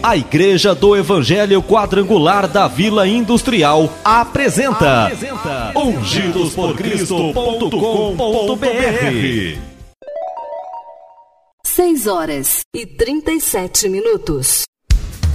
A Igreja do Evangelho Quadrangular da Vila Industrial apresenta ungidosporcristo.com.br. 6 horas e 37 minutos.